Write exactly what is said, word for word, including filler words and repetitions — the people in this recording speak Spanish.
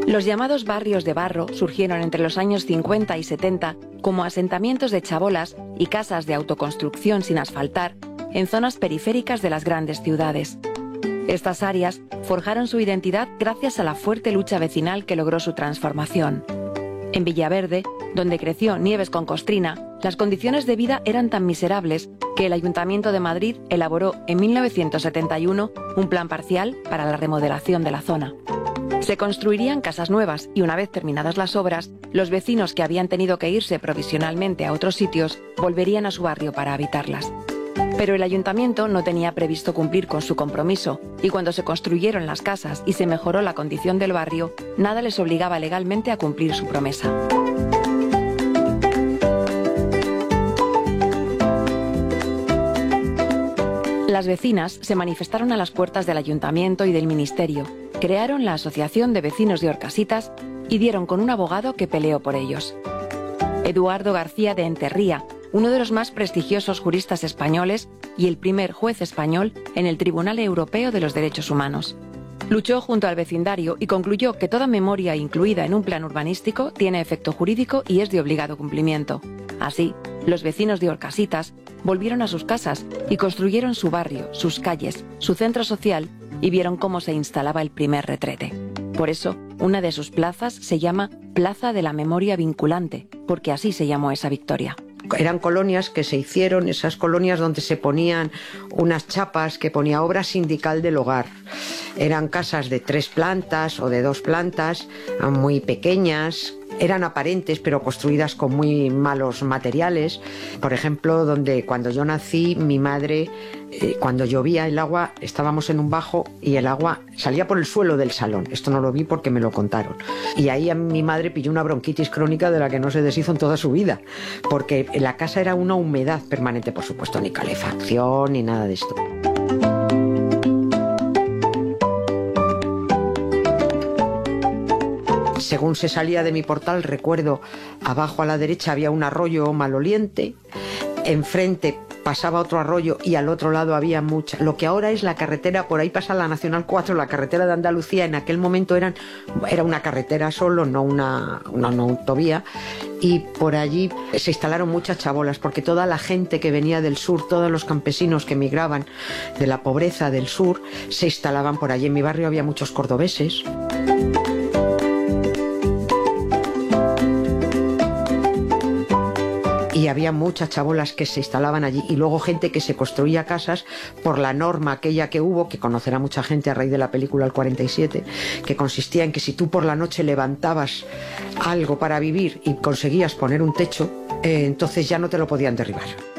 Los llamados barrios de barro surgieron entre los años cincuenta y setenta como asentamientos de chabolas y casas de autoconstrucción sin asfaltar en zonas periféricas de las grandes ciudades. Estas áreas forjaron su identidad gracias a la fuerte lucha vecinal que logró su transformación. En Villaverde, donde creció Nieves con Costrina, las condiciones de vida eran tan miserables que el Ayuntamiento de Madrid elaboró en mil novecientos setenta y uno un plan parcial para la remodelación de la zona. Se construirían casas nuevas y una vez terminadas las obras, los vecinos que habían tenido que irse provisionalmente a otros sitios volverían a su barrio para habitarlas. Pero el ayuntamiento no tenía previsto cumplir con su compromiso y cuando se construyeron las casas y se mejoró la condición del barrio, nada les obligaba legalmente a cumplir su promesa. Las vecinas se manifestaron a las puertas del ayuntamiento y del ministerio, crearon la Asociación de Vecinos de Orcasitas y dieron con un abogado que peleó por ellos. Eduardo García de Enterría, uno de los más prestigiosos juristas españoles y el primer juez español en el Tribunal Europeo de los Derechos Humanos. Luchó junto al vecindario y concluyó que toda memoria incluida en un plan urbanístico tiene efecto jurídico y es de obligado cumplimiento. Así, los vecinos de Orcasitas volvieron a sus casas y construyeron su barrio, sus calles, su centro social y vieron cómo se instalaba el primer retrete. Por eso, una de sus plazas se llama Plaza de la Memoria Vinculante, porque así se llamó esa victoria. Eran colonias que se hicieron, esas colonias donde se ponían unas chapas que ponía obra sindical del hogar. Eran casas de tres plantas o de dos plantas, muy pequeñas. Eran aparentes, pero construidas con muy malos materiales. Por ejemplo, donde cuando yo nací, mi madre, eh, cuando llovía el agua, estábamos en un bajo y el agua salía por el suelo del salón. Esto no lo vi porque me lo contaron. Y ahí a mi madre pilló una bronquitis crónica de la que no se deshizo en toda su vida, porque la casa era una humedad permanente, por supuesto, ni calefacción ni nada de esto. Según se salía de mi portal, recuerdo, abajo a la derecha había un arroyo maloliente, enfrente pasaba otro arroyo y al otro lado había mucha. Lo que ahora es la carretera, por ahí pasa la Nacional cuatro, la carretera de Andalucía, en aquel momento eran, era una carretera solo, no una, una, una autovía, y por allí se instalaron muchas chabolas, porque toda la gente que venía del sur, todos los campesinos que emigraban de la pobreza del sur, se instalaban por allí. En mi barrio había muchos cordobeses. Y había muchas chabolas que se instalaban allí y luego gente que se construía casas por la norma aquella que hubo, que conocerá mucha gente a raíz de la película El cuarenta y siete, que consistía en que si tú por la noche levantabas algo para vivir y conseguías poner un techo, eh, entonces ya no te lo podían derribar.